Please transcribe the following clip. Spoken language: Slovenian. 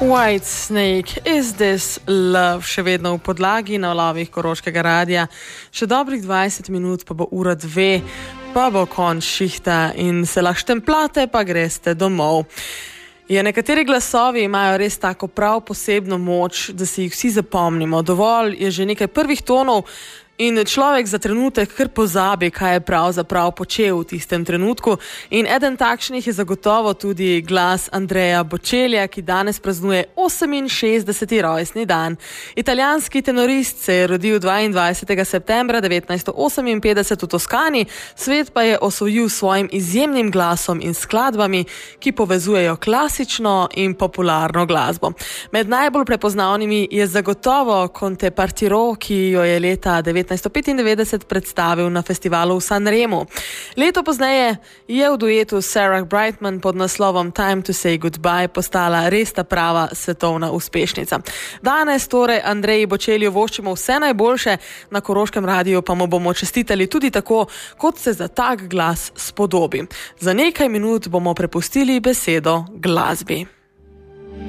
Whitesnake, Is This Love, še vedno v podlagi na valovih Koroškega radia. Še dobrih 20 minut, pa bo ura 2, pa bo konc šihta in se lahko štemplate, pa greste domov. Nekateri glasovi imajo res tako prav posebno moč, da si jih vsi zapomnimo. Dovolj je že nekaj prvih tonov in človek za trenutek kar pozabi, kaj je pravzaprav počel v tistem trenutku. In eden takšnih je zagotovo tudi glas Andreja Bocellia, ki danes praznuje 68. rojstni dan. Italijanski tenorist se je rodil 22. septembra 1958 v Toskani, svet pa je osvojil svojim izjemnim glasom in skladbami, ki povezujejo klasično in popularno glasbo. Med najbolj prepoznavnimi je zagotovo Conte Partiro, ki jo je leta 1995 predstavil na festivalu v Sanremu. Leto pozneje je v duetu Sarah Brightman pod naslovom Time to Say Goodbye postala res ta prava svetovna uspešnica. Danes torej Andreji Bocelliju voščimo vse najboljše, na Koroškem radiju pa mu bomo čestitali tudi tako, kot se za tak glas spodobi. Za nekaj minut bomo prepustili besedo glasbi.